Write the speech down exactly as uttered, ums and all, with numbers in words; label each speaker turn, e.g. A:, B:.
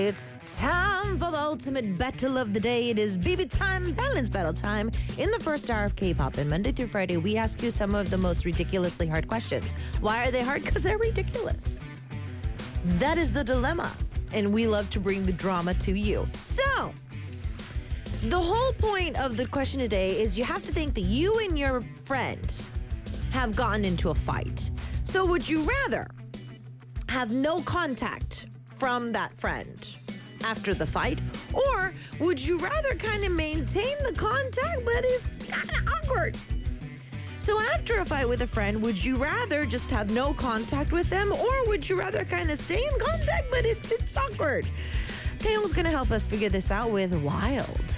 A: It's time for the ultimate battle of the day. It is B B time, balance battle time. In the first hour of K-pop, and Monday through Friday, we ask you some of the most ridiculously hard questions. Why are they hard? Because they're ridiculous. That is the dilemma, and we love to bring the drama to you. So, the whole point of the question today is you have to think that you and your friend have gotten into a fight. So would you rather have no contact from that friend after the fight, or would you rather kind of maintain the contact but it's kind of awkward? So after a fight with a friend, would you rather just have no contact with them, or would you rather kind of stay in contact but it's it's awkward? Taeyong's gonna help us figure this out with Wild.